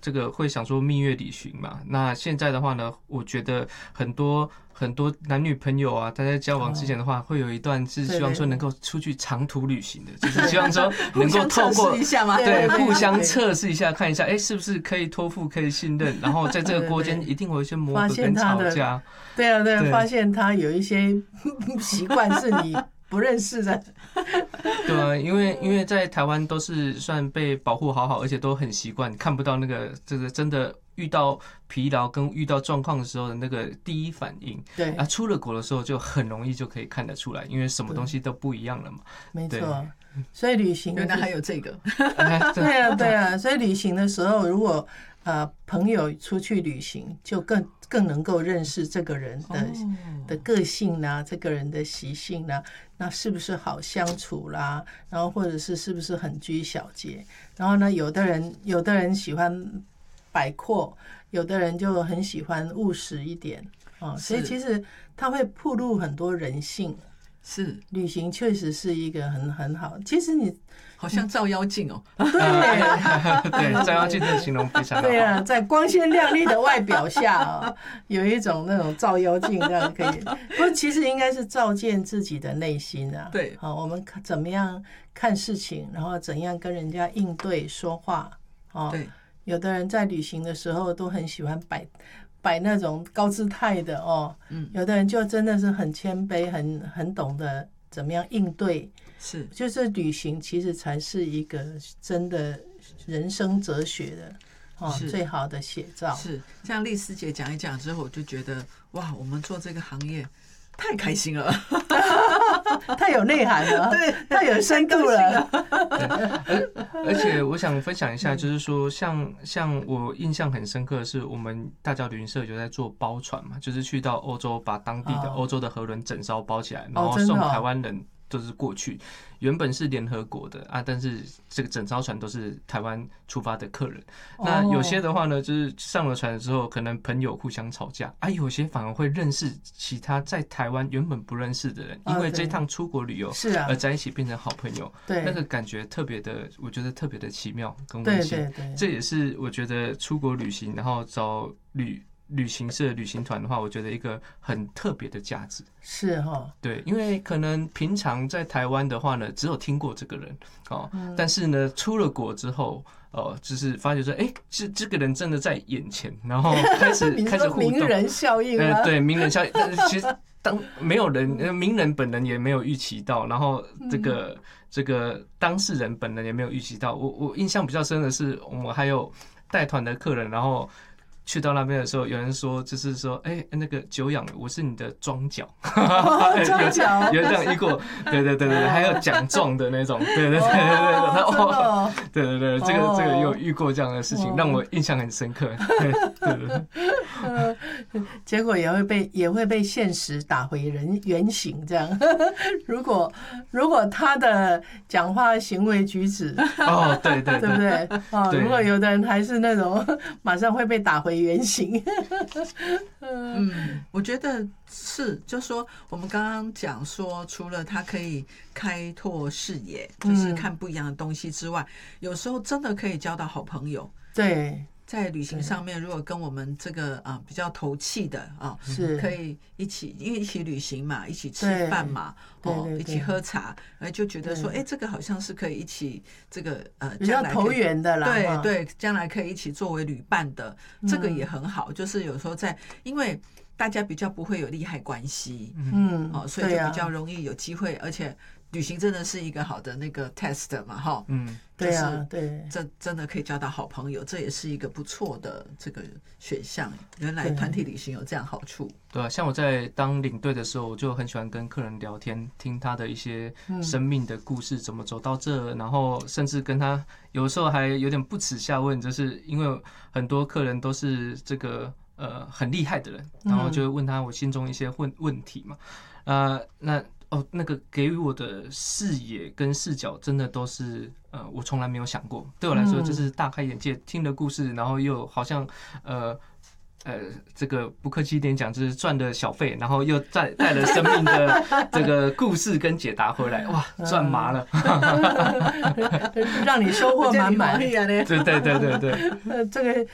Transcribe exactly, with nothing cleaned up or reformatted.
这个会想说蜜月旅行嘛，那现在的话呢，我觉得很多很多男女朋友啊，他在交往之前的话，会有一段是希望说能够出去长途旅行的，就是希望说能够透过对互相测试一下，看一下，哎，是不是可以托付、可以信任，然后在这个过间一定会有一些磨合跟吵架。 对啊，对啊，发现他有一些习惯是你不认识的。 对啊，因为因为在台湾都是算被保护好好，而且都很习惯，看不到那个这个真的遇到疲劳跟遇到状况的时候的那个第一反应。 对啊， 出了国的时候就很容易就可以看得出来，因为什么东西都不一样了嘛。 没错，所以旅行原来还有这个。 对啊，对啊，所以旅行的时候，如果呃朋友出去旅行，就更更能够认识这个人的、oh. 的个性啦、啊，这个人的习性啦、啊，那是不是好相处啦？然后或者是是不是很拘小节？然后呢，有的人有的人喜欢摆阔，有的人就很喜欢务实一点啊、哦，所以其实他会暴露很多人性。 是， 旅行确实是一个很很好。其实你好像照妖镜哦， 对对，照妖镜的形容非常好。 对啊，在光鲜亮丽的外表下啊，有一种那种照妖镜，这样可以。不过其实应该是照见自己的内心啊。 对， 好，我们怎么样看事情，然后怎样跟人家应对说话。哦， 对， 有的人在旅行的时候都很喜欢摆。摆那种高姿态的哦，嗯，有的人就真的是很谦卑，很很懂得怎么样应对， 是， 就是旅行其实才是一个真的人生哲学的哦最好的写照。 是，像丽丝姐讲一讲之后，我就觉得哇，我们做这个行业太开心了， 太有内涵了， 对， 太有深度了。 而而且我想分享一下，就是说像像我印象很深刻的是，我们大教旅行社有在做包船嘛，就是去到欧洲，把当地的欧洲的河轮整艘包起来，然后送台湾人。就是过去原本是联合国的啊，但是这个整艘船都是台湾出发的客人。那有些的话呢，就是上了船之后，可能朋友互相吵架啊，有些反而会认识其他在台湾原本不认识的人，因为这趟出国旅游而在一起变成好朋友。对，那个感觉特别的，我觉得特别的奇妙跟温馨。对对对，这也是我觉得出国旅行，然后找旅。旅行社、旅行团的话，我觉得一个很特别的价值是哈， 对，因为可能平常在台湾的话呢，只有听过这个人哦，嗯、但是呢，出了国之后，哦，就是发觉说，哎，这这个人真的在眼前，然后开始开始互动， 名人效应呃，对，名人效应，但是其实当没有人，名人本人也没有预期到，然后这个、嗯、这个当事人本人也没有预期到。我我印象比较深的是，我们还有带团的客人，然后。去到那边的时候，有人说就是说，哎、欸，那个久仰，我是你的庄脚， 庄脚有这样遇过，对对对对，还有奖状的那种，对对对对对，哦，对对对，这个这个有遇过这样的事情，让我印象很深刻，对对对， 结果也会被也会被现实打回人原形，这样。如果如果他的讲话行为举止， 哦，对对对不对？哦，如果有的人还是那种马上会被打回原形。 嗯，我觉得是，就说我们刚刚讲说，除了他可以开拓视野，就是看不一样的东西之外，嗯、有时候真的可以交到好朋友。 对。 在旅行上面，如果跟我们这个啊比较投契的啊，是可以一起，因为一起旅行嘛，一起吃饭嘛，哦，一起喝茶，哎，就觉得说，哎，这个好像是可以一起这个呃比较投缘的啦， 对对，将来可以一起作为旅伴的，这个也很好。就是有时候在，因为大家比较不会有利害关系，嗯，哦，所以就比较容易有机会，而且。旅行真的是一个好的那个 test 嘛，哈， 嗯， 对啊，对， 这真的可以交到好朋友，这也是一个不错的这个选项。原来团体旅行有这样好处， 对啊，像我在当领队的时候，我就很喜欢跟客人聊天，听他的一些生命的故事，怎么走到这，然后甚至跟他有时候还有点不耻下问，就是因为很多客人都是这个呃很厉害的人，然后就会问他我心中一些问问题嘛，啊、呃，那。哦，那个给予我的视野跟视角，真的都是呃，我从来没有想过。对我来说，就是大开眼界，听了故事，然后又好像呃呃，这个不客气一点讲，就是赚了小费，然后又带带了生命的这个故事跟解答回来，哇，赚麻了， 让你收获满满。 对对对对对， 这个